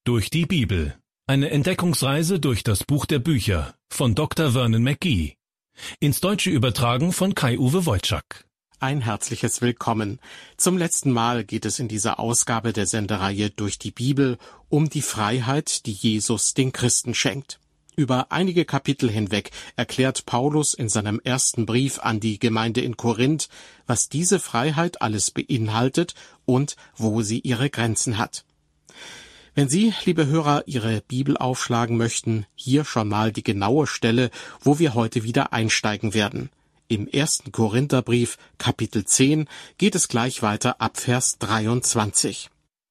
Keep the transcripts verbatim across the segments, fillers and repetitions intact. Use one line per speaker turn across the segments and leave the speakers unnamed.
Durch die Bibel. Eine Entdeckungsreise durch das Buch der Bücher von Doktor Vernon McGee. Ins Deutsche übertragen von Kai-Uwe Wojczak.
Ein herzliches Willkommen. Zum letzten Mal geht es in dieser Ausgabe der Sendereihe Durch die Bibel um die Freiheit, die Jesus den Christen schenkt. Über einige Kapitel hinweg erklärt Paulus in seinem ersten Brief an die Gemeinde in Korinth, was diese Freiheit alles beinhaltet und wo sie ihre Grenzen hat. Wenn Sie, liebe Hörer, Ihre Bibel aufschlagen möchten, hier schon mal die genaue Stelle, wo wir heute wieder einsteigen werden. Im ersten Korintherbrief, Kapitel zehn, geht es gleich weiter ab Vers dreiundzwanzig.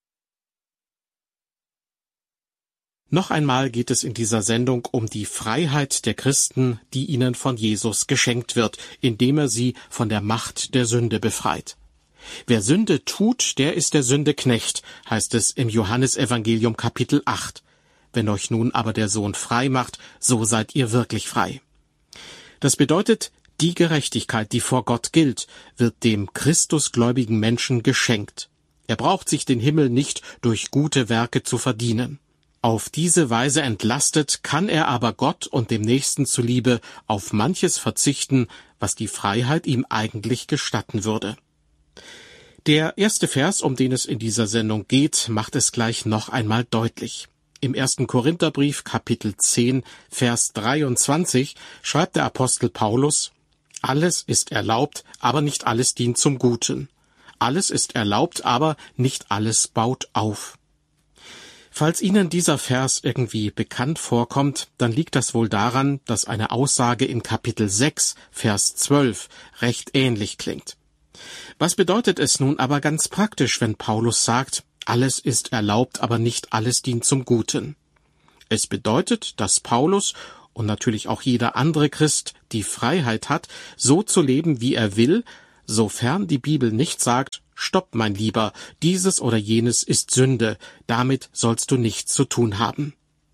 Noch einmal geht es in dieser Sendung um die Freiheit der Christen, die ihnen von Jesus geschenkt wird, indem er sie von der Macht der Sünde befreit. Wer Sünde tut, der ist der Sünde Knecht, heißt es im Johannesevangelium Kapitel acht. Wenn euch nun aber der Sohn frei macht, so seid ihr wirklich frei. Das bedeutet, die Gerechtigkeit, die vor Gott gilt, wird dem christusgläubigen Menschen geschenkt. Er braucht sich den Himmel nicht durch gute Werke zu verdienen. Auf diese Weise entlastet kann er aber Gott und dem Nächsten zuliebe auf manches verzichten, was die Freiheit ihm eigentlich gestatten würde. Der erste Vers, um den es in dieser Sendung geht, macht es gleich noch einmal deutlich. Im ersten Korintherbrief, Kapitel zehn, Vers dreiundzwanzig, schreibt der Apostel Paulus: Alles ist erlaubt, aber nicht alles dient zum Guten. Alles ist erlaubt, aber nicht alles baut auf. Falls Ihnen dieser Vers irgendwie bekannt vorkommt, dann liegt das wohl daran, dass eine Aussage in Kapitel sechs, Vers zwölf recht ähnlich klingt. Was bedeutet es nun aber ganz praktisch, wenn Paulus sagt, alles ist erlaubt, aber nicht alles dient zum Guten? Es bedeutet, dass Paulus und natürlich auch jeder andere Christ die Freiheit hat, so zu leben, wie er will, sofern die Bibel nicht sagt, stopp, mein Lieber, dieses oder jenes ist Sünde, damit sollst du nichts zu tun haben.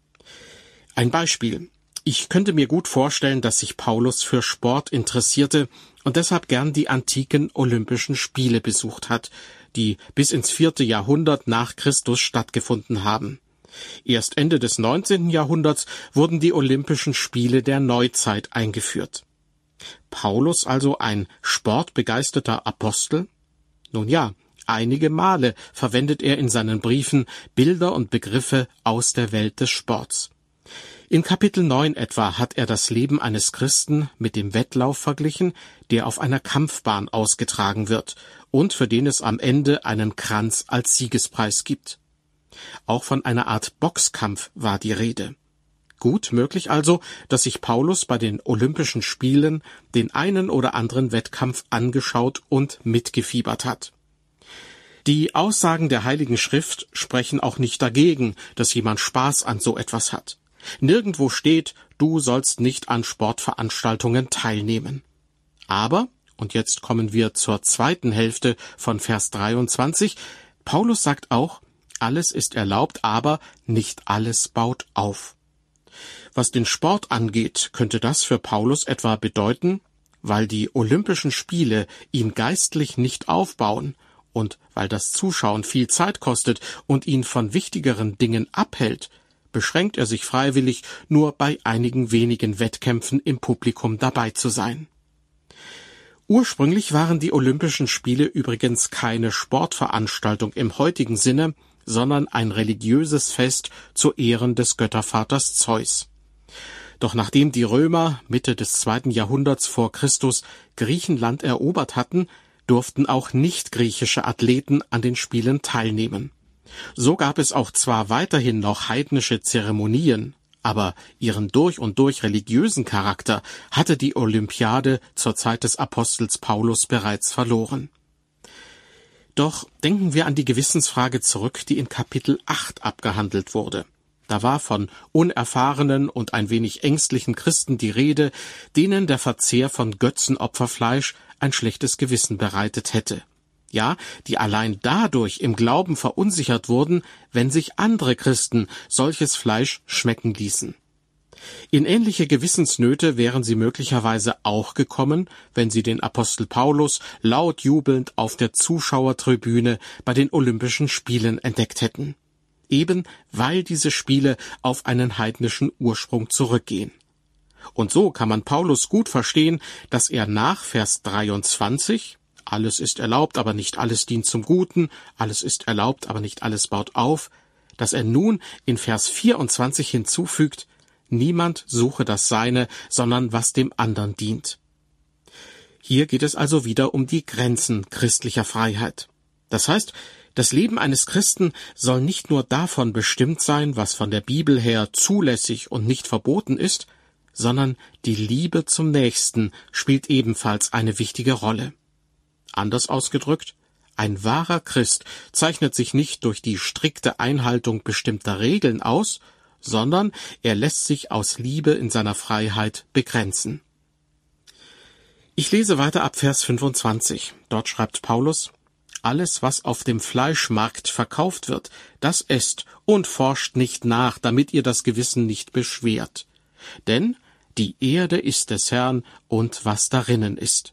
Ein Beispiel. Ich könnte mir gut vorstellen, dass sich Paulus für Sport interessierte und deshalb gern die antiken Olympischen Spiele besucht hat, die bis ins vierte Jahrhundert nach Christus stattgefunden haben. Erst Ende des neunzehnten Jahrhunderts wurden die Olympischen Spiele der Neuzeit eingeführt. Paulus also ein sportbegeisterter Apostel? Nun ja, einige Male verwendet er in seinen Briefen Bilder und Begriffe aus der Welt des Sports. In Kapitel neun etwa hat er das Leben eines Christen mit dem Wettlauf verglichen, der auf einer Kampfbahn ausgetragen wird und für den es am Ende einen Kranz als Siegespreis gibt. Auch von einer Art Boxkampf war die Rede. Gut möglich also, dass sich Paulus bei den Olympischen Spielen den einen oder anderen Wettkampf angeschaut und mitgefiebert hat. Die Aussagen der Heiligen Schrift sprechen auch nicht dagegen, dass jemand Spaß an so etwas hat. Nirgendwo steht, du sollst nicht an Sportveranstaltungen teilnehmen. Aber, und jetzt kommen wir zur zweiten Hälfte von Vers dreiundzwanzig, Paulus sagt auch, alles ist erlaubt, aber nicht alles baut auf. Was den Sport angeht, könnte das für Paulus etwa bedeuten, weil die Olympischen Spiele ihn geistlich nicht aufbauen und weil das Zuschauen viel Zeit kostet und ihn von wichtigeren Dingen abhält, beschränkt er sich freiwillig, nur bei einigen wenigen Wettkämpfen im Publikum dabei zu sein. Ursprünglich waren die Olympischen Spiele übrigens keine Sportveranstaltung im heutigen Sinne, sondern ein religiöses Fest zu Ehren des Göttervaters Zeus. Doch nachdem die Römer Mitte des zweiten Jahrhunderts vor Christus Griechenland erobert hatten, durften auch nicht-griechische Athleten an den Spielen teilnehmen. So gab es auch zwar weiterhin noch heidnische Zeremonien, aber ihren durch und durch religiösen Charakter hatte die Olympiade zur Zeit des Apostels Paulus bereits verloren. Doch denken wir an die Gewissensfrage zurück, die in Kapitel acht abgehandelt wurde. Da war von unerfahrenen und ein wenig ängstlichen Christen die Rede, denen der Verzehr von Götzenopferfleisch ein schlechtes Gewissen bereitet hätte. Ja, die allein dadurch im Glauben verunsichert wurden, wenn sich andere Christen solches Fleisch schmecken ließen. In ähnliche Gewissensnöte wären sie möglicherweise auch gekommen, wenn sie den Apostel Paulus laut jubelnd auf der Zuschauertribüne bei den Olympischen Spielen entdeckt hätten. eben weil diese Spiele auf einen heidnischen Ursprung zurückgehen. Und so kann man Paulus gut verstehen, dass er nach Vers dreiundzwanzig, alles ist erlaubt, aber nicht alles dient zum Guten, alles ist erlaubt, aber nicht alles baut auf, dass er nun in Vers vierundzwanzig hinzufügt, niemand suche das Seine, sondern was dem anderen dient. Hier geht es also wieder um die Grenzen christlicher Freiheit. Das heißt, das Leben eines Christen soll nicht nur davon bestimmt sein, was von der Bibel her zulässig und nicht verboten ist, sondern die Liebe zum Nächsten spielt ebenfalls eine wichtige Rolle. Anders ausgedrückt, ein wahrer Christ zeichnet sich nicht durch die strikte Einhaltung bestimmter Regeln aus, sondern er lässt sich aus Liebe in seiner Freiheit begrenzen. Ich lese weiter ab Vers fünfundzwanzig. Dort schreibt Paulus: Alles, was auf dem Fleischmarkt verkauft wird, das esst und forscht nicht nach, damit ihr das Gewissen nicht beschwert. Denn die Erde ist des Herrn und was darinnen ist.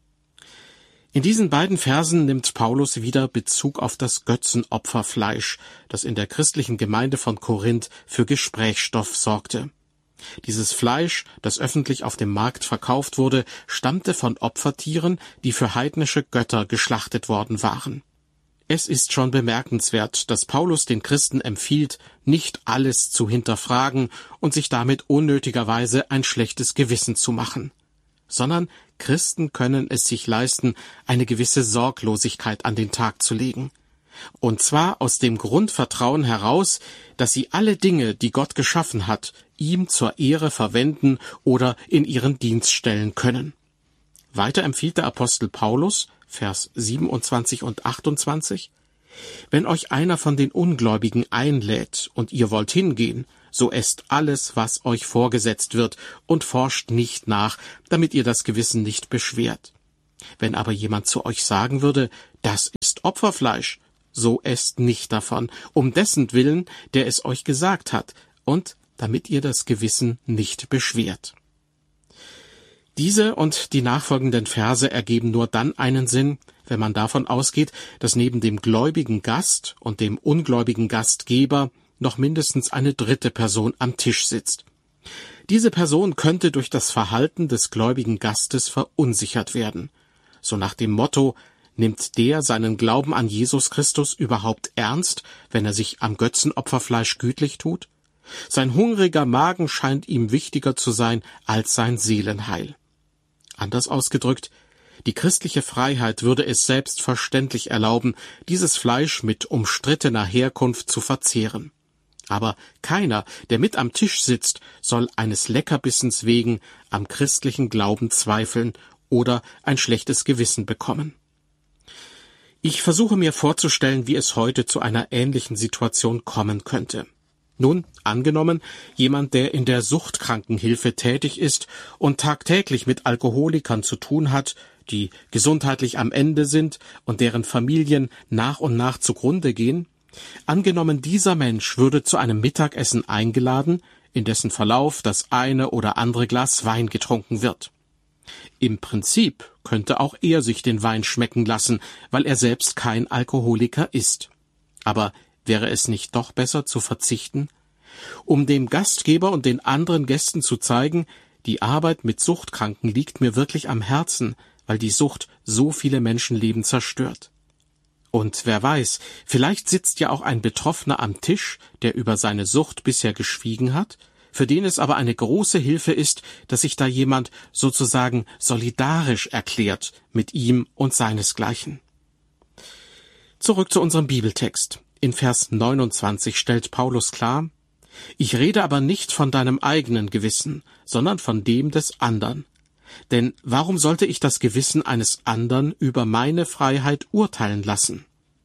In diesen beiden Versen nimmt Paulus wieder Bezug auf das Götzenopferfleisch, das in der christlichen Gemeinde von Korinth für Gesprächsstoff sorgte. Dieses Fleisch, das öffentlich auf dem Markt verkauft wurde, stammte von Opfertieren, die für heidnische Götter geschlachtet worden waren. Es ist schon bemerkenswert, dass Paulus den Christen empfiehlt, nicht alles zu hinterfragen und sich damit unnötigerweise ein schlechtes Gewissen zu machen, sondern Christen können es sich leisten, eine gewisse Sorglosigkeit an den Tag zu legen. Und zwar aus dem Grundvertrauen heraus, dass sie alle Dinge, die Gott geschaffen hat, ihm zur Ehre verwenden oder in ihren Dienst stellen können. Weiter empfiehlt der Apostel Paulus, Vers siebenundzwanzig und achtundzwanzig, wenn euch einer von den Ungläubigen einlädt und ihr wollt hingehen, so esst alles, was euch vorgesetzt wird, und forscht nicht nach, damit ihr das Gewissen nicht beschwert. Wenn aber jemand zu euch sagen würde, das ist Opferfleisch, so esst nicht davon, um dessen Willen, der es euch gesagt hat, und damit ihr das Gewissen nicht beschwert. Diese und die nachfolgenden Verse ergeben nur dann einen Sinn, wenn man davon ausgeht, dass neben dem gläubigen Gast und dem ungläubigen Gastgeber noch mindestens eine dritte Person am Tisch sitzt. Diese Person könnte durch das Verhalten des gläubigen Gastes verunsichert werden. So nach dem Motto: Nimmt der seinen Glauben an Jesus Christus überhaupt ernst, wenn er sich am Götzenopferfleisch gütlich tut? Sein hungriger Magen scheint ihm wichtiger zu sein als sein Seelenheil. Anders ausgedrückt, die christliche Freiheit würde es selbstverständlich erlauben, dieses Fleisch mit umstrittener Herkunft zu verzehren. Aber keiner, der mit am Tisch sitzt, soll eines Leckerbissens wegen am christlichen Glauben zweifeln oder ein schlechtes Gewissen bekommen. Ich versuche mir vorzustellen, wie es heute zu einer ähnlichen Situation kommen könnte. Nun, angenommen, jemand, der in der Suchtkrankenhilfe tätig ist und tagtäglich mit Alkoholikern zu tun hat, die gesundheitlich am Ende sind und deren Familien nach und nach zugrunde gehen, angenommen, dieser Mensch würde zu einem Mittagessen eingeladen, in dessen Verlauf das eine oder andere Glas Wein getrunken wird. Im Prinzip könnte auch er sich den Wein schmecken lassen, weil er selbst kein Alkoholiker ist. Aber wäre es nicht doch besser zu verzichten, um dem Gastgeber und den anderen Gästen zu zeigen, die Arbeit mit Suchtkranken liegt mir wirklich am Herzen, weil die Sucht so viele Menschenleben zerstört. Und wer weiß, vielleicht sitzt ja auch ein Betroffener am Tisch, der über seine Sucht bisher geschwiegen hat, für den es aber eine große Hilfe ist, dass sich da jemand sozusagen solidarisch erklärt mit ihm und seinesgleichen. Zurück zu unserem Bibeltext. In Vers neunundzwanzig stellt Paulus klar: Ich rede aber nicht von deinem eigenen Gewissen, sondern von dem des andern. Denn warum sollte ich das Gewissen eines andern über meine Freiheit urteilen lassen?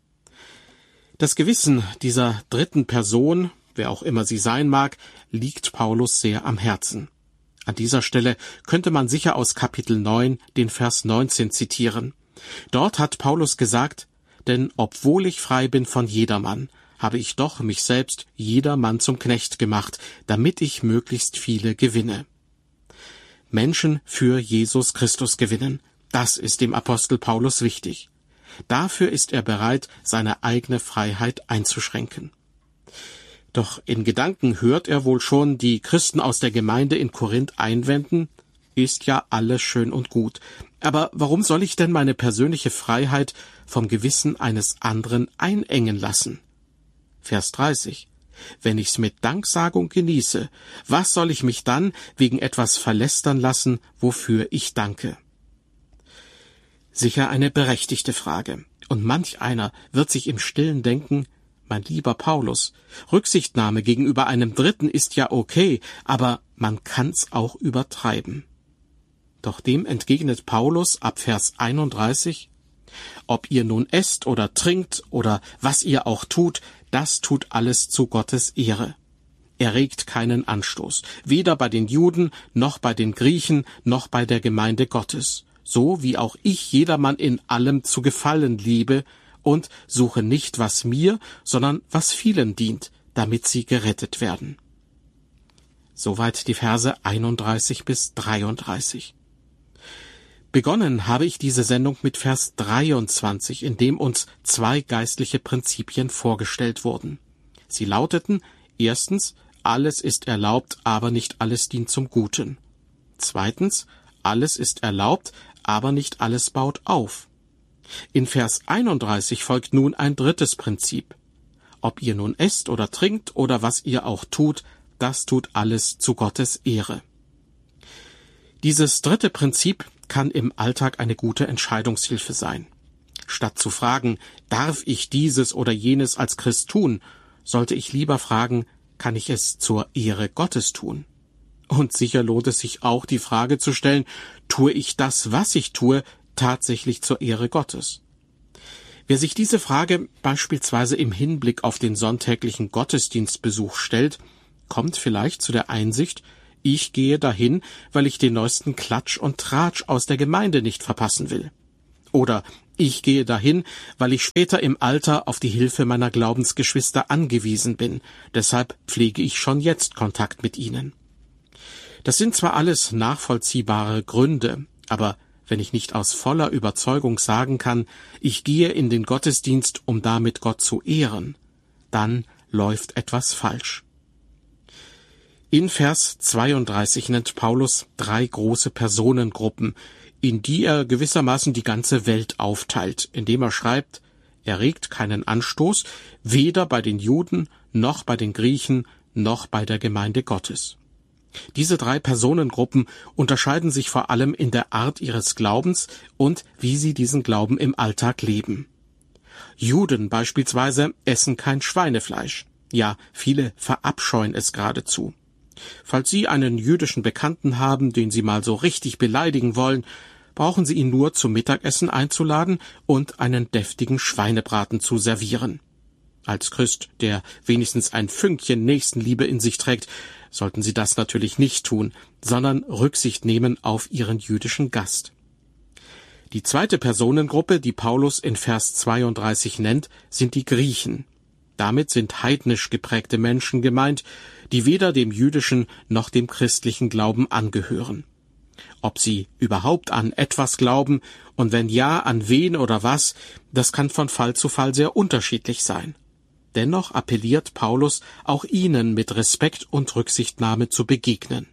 Das Gewissen dieser dritten Person, wer auch immer sie sein mag, liegt Paulus sehr am Herzen. An dieser Stelle könnte man sicher aus Kapitel neun den Vers neunzehn zitieren. Dort hat Paulus gesagt: Denn obwohl ich frei bin von jedermann, habe ich doch mich selbst jedermann zum Knecht gemacht, damit ich möglichst viele gewinne. Menschen für Jesus Christus gewinnen, das ist dem Apostel Paulus wichtig. Dafür ist er bereit, seine eigene Freiheit einzuschränken. Doch in Gedanken hört er wohl schon die Christen aus der Gemeinde in Korinth einwenden, ist ja alles schön und gut. Aber warum soll ich denn meine persönliche Freiheit vom Gewissen eines anderen einengen lassen? Vers dreißig. Wenn ich's mit Danksagung genieße, was soll ich mich dann wegen etwas verlästern lassen, wofür ich danke? Sicher eine berechtigte Frage. Und manch einer wird sich im Stillen denken, mein lieber Paulus, Rücksichtnahme gegenüber einem Dritten ist ja okay, aber man kann's auch übertreiben. Doch dem entgegnet Paulus ab Vers einunddreißig, ob ihr nun esst oder trinkt oder was ihr auch tut, das tut alles zu Gottes Ehre. Er regt keinen Anstoß, weder bei den Juden, noch bei den Griechen, noch bei der Gemeinde Gottes, so wie auch ich jedermann in allem zu gefallen liebe und suche nicht, was mir, sondern was vielen dient, damit sie gerettet werden. Soweit die Verse einunddreißig bis dreiunddreißig. Begonnen habe ich diese Sendung mit Vers dreiundzwanzig, in dem uns zwei geistliche Prinzipien vorgestellt wurden. Sie lauteten, erstens, alles ist erlaubt, aber nicht alles dient zum Guten. Zweitens, alles ist erlaubt, aber nicht alles baut auf. In Vers einunddreißig folgt nun ein drittes Prinzip. Ob ihr nun esst oder trinkt oder was ihr auch tut, das tut alles zu Gottes Ehre. Dieses dritte Prinzip kann im Alltag eine gute Entscheidungshilfe sein. Statt zu fragen, darf ich dieses oder jenes als Christ tun, sollte ich lieber fragen, kann ich es zur Ehre Gottes tun? Und sicher lohnt es sich auch, die Frage zu stellen, tue ich das, was ich tue, tatsächlich zur Ehre Gottes? Wer sich diese Frage beispielsweise im Hinblick auf den sonntäglichen Gottesdienstbesuch stellt, kommt vielleicht zu der Einsicht, ich gehe dahin, weil ich den neuesten Klatsch und Tratsch aus der Gemeinde nicht verpassen will. Oder ich gehe dahin, weil ich später im Alter auf die Hilfe meiner Glaubensgeschwister angewiesen bin. Deshalb pflege ich schon jetzt Kontakt mit ihnen. Das sind zwar alles nachvollziehbare Gründe, aber wenn ich nicht aus voller Überzeugung sagen kann, ich gehe in den Gottesdienst, um damit Gott zu ehren, dann läuft etwas falsch. In Vers zweiunddreißig nennt Paulus drei große Personengruppen, in die er gewissermaßen die ganze Welt aufteilt, indem er schreibt, er regt keinen Anstoß, weder bei den Juden, noch bei den Griechen, noch bei der Gemeinde Gottes. Diese drei Personengruppen unterscheiden sich vor allem in der Art ihres Glaubens und wie sie diesen Glauben im Alltag leben. Juden beispielsweise essen kein Schweinefleisch. Ja, viele verabscheuen es geradezu. Falls Sie einen jüdischen Bekannten haben, den Sie mal so richtig beleidigen wollen, brauchen Sie ihn nur zum Mittagessen einzuladen und einen deftigen Schweinebraten zu servieren. Als Christ, der wenigstens ein Fünkchen Nächstenliebe in sich trägt, sollten Sie das natürlich nicht tun, sondern Rücksicht nehmen auf Ihren jüdischen Gast. Die zweite Personengruppe, die Paulus in Vers zweiunddreißig nennt, sind die Griechen. Damit sind heidnisch geprägte Menschen gemeint, die weder dem jüdischen noch dem christlichen Glauben angehören. Ob sie überhaupt an etwas glauben und wenn ja, an wen oder was, das kann von Fall zu Fall sehr unterschiedlich sein. Dennoch appelliert Paulus, auch ihnen mit Respekt und Rücksichtnahme zu begegnen.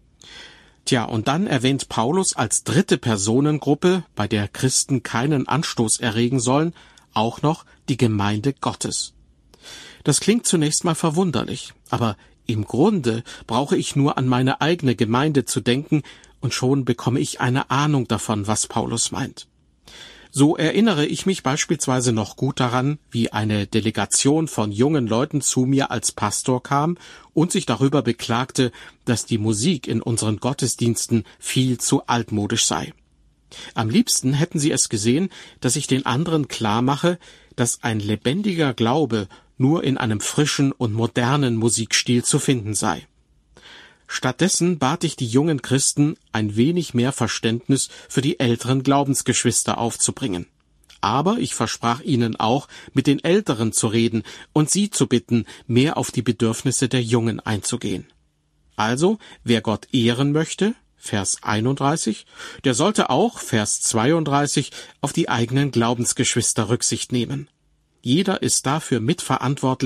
Tja, und dann erwähnt Paulus als dritte Personengruppe, bei der Christen keinen Anstoß erregen sollen, auch noch die Gemeinde Gottes. Das klingt zunächst mal verwunderlich, aber im Grunde brauche ich nur an meine eigene Gemeinde zu denken, und schon bekomme ich eine Ahnung davon, was Paulus meint. So erinnere ich mich beispielsweise noch gut daran, wie eine Delegation von jungen Leuten zu mir als Pastor kam und sich darüber beklagte, dass die Musik in unseren Gottesdiensten viel zu altmodisch sei. Am liebsten hätten sie es gesehen, dass ich den anderen klar mache, dass ein lebendiger Glaube nur in einem frischen und modernen Musikstil zu finden sei. Stattdessen bat ich die jungen Christen, ein wenig mehr Verständnis für die älteren Glaubensgeschwister aufzubringen. Aber ich versprach ihnen auch, mit den Älteren zu reden und sie zu bitten, mehr auf die Bedürfnisse der Jungen einzugehen. Also, wer Gott ehren möchte, Vers einunddreißig, der sollte auch, Vers zweiunddreißig, auf die eigenen Glaubensgeschwister Rücksicht nehmen. Jeder ist dafür mitverantwortlich,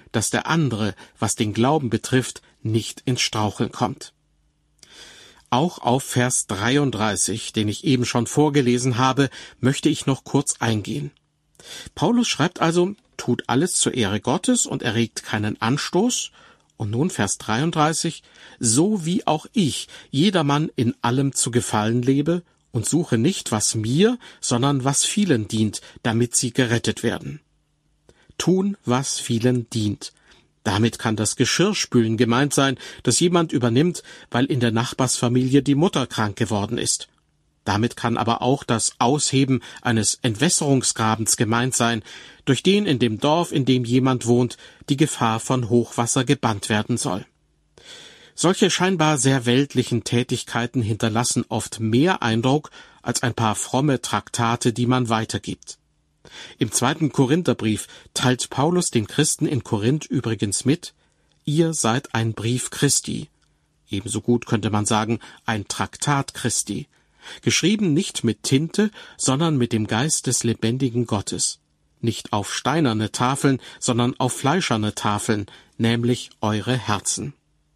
dass der andere, was den Glauben betrifft, nicht ins Straucheln kommt. Auch auf Vers dreiunddreißig, den ich eben schon vorgelesen habe, möchte ich noch kurz eingehen. Paulus schreibt also, tut alles zur Ehre Gottes und erregt keinen Anstoß. Und nun Vers dreiunddreißig, so wie auch ich jedermann in allem zu gefallen lebe und suche nicht, was mir, sondern was vielen dient, damit sie gerettet werden. Tun, was vielen dient. Damit kann das Geschirrspülen gemeint sein, das jemand übernimmt, weil in der Nachbarsfamilie die Mutter krank geworden ist. Damit kann aber auch das Ausheben eines Entwässerungsgrabens gemeint sein, durch den in dem Dorf, in dem jemand wohnt, die Gefahr von Hochwasser gebannt werden soll. Solche scheinbar sehr weltlichen Tätigkeiten hinterlassen oft mehr Eindruck als ein paar fromme Traktate, die man weitergibt. Im zweiten Korintherbrief teilt Paulus den Christen in Korinth übrigens mit, ihr seid ein Brief Christi. Ebenso gut könnte man sagen, ein Traktat Christi. Geschrieben nicht mit Tinte, sondern mit dem Geist des lebendigen Gottes. Nicht auf steinerne Tafeln, sondern auf fleischerne Tafeln, nämlich eure Herzen.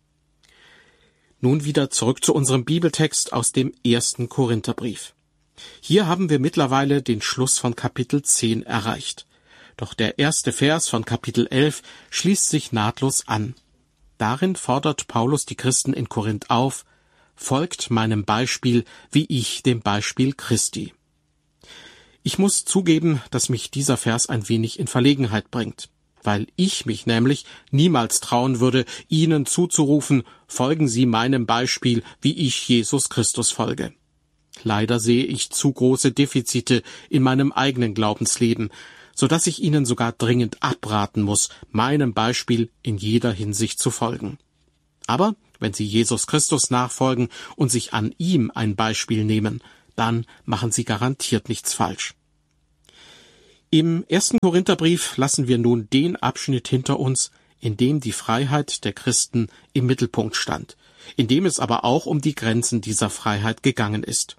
Nun wieder zurück zu unserem Bibeltext aus dem ersten Korintherbrief. Hier haben wir mittlerweile den Schluss von Kapitel zehn erreicht. Doch der erste Vers von Kapitel elf schließt sich nahtlos an. Darin fordert Paulus die Christen in Korinth auf, folgt meinem Beispiel, wie ich dem Beispiel Christi. Ich muss zugeben, dass mich dieser Vers ein wenig in Verlegenheit bringt, weil ich mich nämlich niemals trauen würde, ihnen zuzurufen, folgen Sie meinem Beispiel, wie ich Jesus Christus folge. Leider sehe ich zu große Defizite in meinem eigenen Glaubensleben, so dass ich Ihnen sogar dringend abraten muss, meinem Beispiel in jeder Hinsicht zu folgen. Aber wenn Sie Jesus Christus nachfolgen und sich an ihm ein Beispiel nehmen, dann machen Sie garantiert nichts falsch. Im ersten Korintherbrief lassen wir nun den Abschnitt hinter uns, in dem die Freiheit der Christen im Mittelpunkt stand, in dem es aber auch um die Grenzen dieser Freiheit gegangen ist.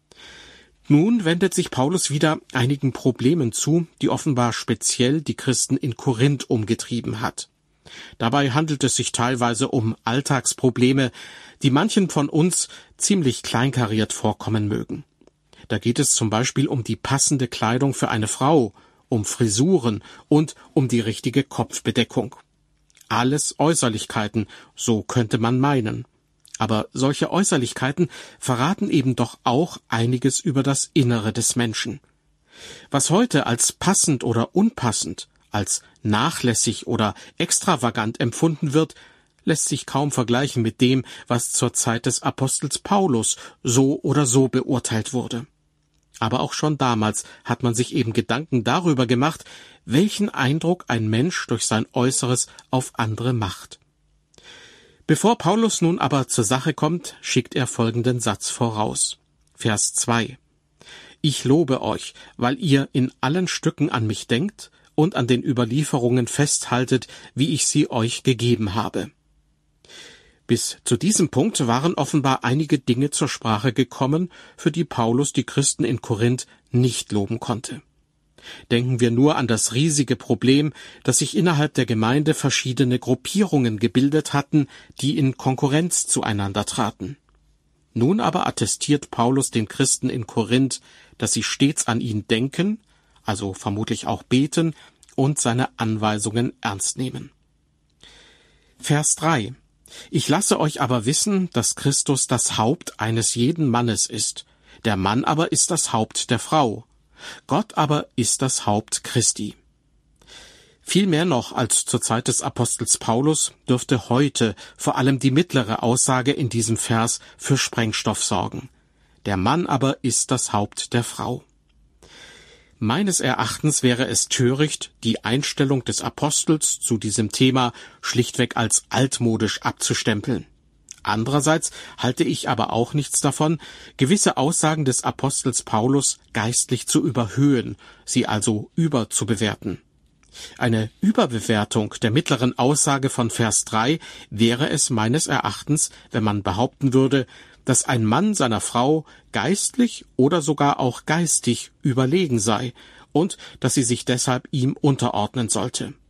Nun wendet sich Paulus wieder einigen Problemen zu, die offenbar speziell die Christen in Korinth umgetrieben hat. Dabei handelt es sich teilweise um Alltagsprobleme, die manchen von uns ziemlich kleinkariert vorkommen mögen. Da geht es zum Beispiel um die passende Kleidung für eine Frau, um Frisuren und um die richtige Kopfbedeckung. Alles Äußerlichkeiten, so könnte man meinen. Aber solche Äußerlichkeiten verraten eben doch auch einiges über das Innere des Menschen. Was heute als passend oder unpassend, als nachlässig oder extravagant empfunden wird, lässt sich kaum vergleichen mit dem, was zur Zeit des Apostels Paulus so oder so beurteilt wurde. Aber auch schon damals hat man sich eben Gedanken darüber gemacht, welchen Eindruck ein Mensch durch sein Äußeres auf andere macht. Bevor Paulus nun aber zur Sache kommt, schickt er folgenden Satz voraus. Vers zwei. Ich lobe euch, weil ihr in allen Stücken an mich denkt und an den Überlieferungen festhaltet, wie ich sie euch gegeben habe. Bis zu diesem Punkt waren offenbar einige Dinge zur Sprache gekommen, für die Paulus die Christen in Korinth nicht loben konnte. Denken wir nur an das riesige Problem, dass sich innerhalb der Gemeinde verschiedene Gruppierungen gebildet hatten, die in Konkurrenz zueinander traten. Nun aber attestiert Paulus den Christen in Korinth, dass sie stets an ihn denken, also vermutlich auch beten und seine Anweisungen ernst nehmen. Vers drei. Ich lasse euch aber wissen, dass Christus das Haupt eines jeden Mannes ist. Der Mann aber ist das Haupt der Frau. Gott aber ist das Haupt Christi. Viel mehr noch als zur Zeit des Apostels Paulus dürfte heute vor allem die mittlere Aussage in diesem Vers für Sprengstoff sorgen. Der Mann aber ist das Haupt der Frau. Meines Erachtens wäre es töricht, die Einstellung des Apostels zu diesem Thema schlichtweg als altmodisch abzustempeln. Andererseits halte ich aber auch nichts davon, gewisse Aussagen des Apostels Paulus geistlich zu überhöhen, sie also überzubewerten. Eine Überbewertung der mittleren Aussage von Vers drei wäre es meines Erachtens, wenn man behaupten würde, dass ein Mann seiner Frau geistlich oder sogar auch geistig überlegen sei und dass sie sich deshalb ihm unterordnen sollte.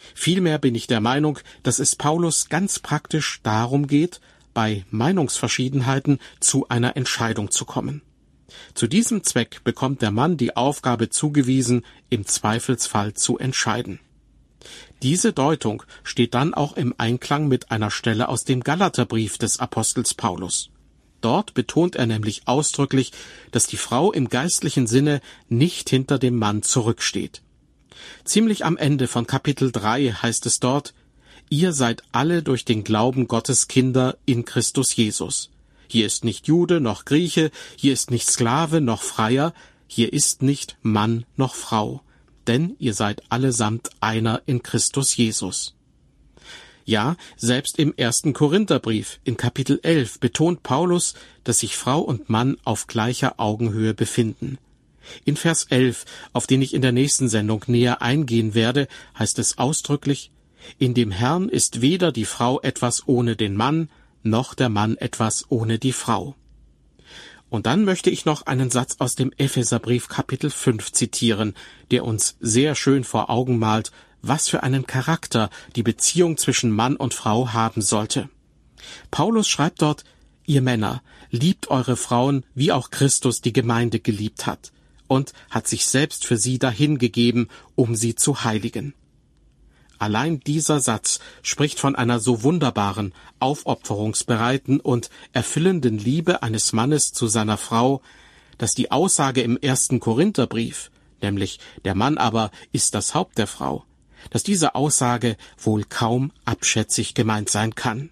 Vielmehr bin ich der Meinung, dass es Paulus ganz praktisch darum geht, bei Meinungsverschiedenheiten zu einer Entscheidung zu kommen. Zu diesem Zweck bekommt der Mann die Aufgabe zugewiesen, im Zweifelsfall zu entscheiden. Diese Deutung steht dann auch im Einklang mit einer Stelle aus dem Galaterbrief des Apostels Paulus. Dort betont er nämlich ausdrücklich, dass die Frau im geistlichen Sinne nicht hinter dem Mann zurücksteht. Ziemlich am Ende von Kapitel drei heißt es dort: Ihr seid alle durch den Glauben Gottes Kinder in Christus Jesus. Hier ist nicht Jude noch Grieche, hier ist nicht Sklave noch Freier, hier ist nicht Mann noch Frau, denn ihr seid allesamt einer in Christus Jesus. Ja, selbst im ersten Korintherbrief in Kapitel elf betont Paulus, dass sich Frau und Mann auf gleicher Augenhöhe befinden. In Vers elf, auf den ich in der nächsten Sendung näher eingehen werde, heißt es ausdrücklich: In dem Herrn ist weder die Frau etwas ohne den Mann, noch der Mann etwas ohne die Frau. Und dann möchte ich noch einen Satz aus dem Epheserbrief Kapitel fünf zitieren, der uns sehr schön vor Augen malt, was für einen Charakter die Beziehung zwischen Mann und Frau haben sollte. Paulus schreibt dort: Ihr Männer, liebt eure Frauen, wie auch Christus die Gemeinde geliebt hat, und hat sich selbst für sie dahingegeben, um sie zu heiligen. Allein dieser Satz spricht von einer so wunderbaren, aufopferungsbereiten und erfüllenden Liebe eines Mannes zu seiner Frau, dass die Aussage im ersten Korintherbrief, nämlich der Mann aber ist das Haupt der Frau, dass diese Aussage wohl kaum abschätzig gemeint sein kann.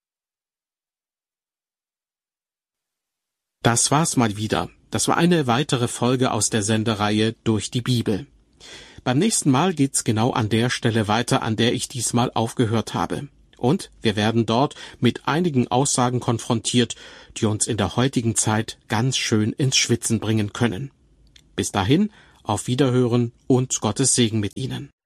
Das war's mal wieder. Das war eine weitere Folge aus der Sendereihe Durch die Bibel. Beim nächsten Mal geht's genau an der Stelle weiter, an der ich diesmal aufgehört habe. Und wir werden dort mit einigen Aussagen konfrontiert, die uns in der heutigen Zeit ganz schön ins Schwitzen bringen können. Bis dahin, auf Wiederhören und Gottes Segen mit Ihnen.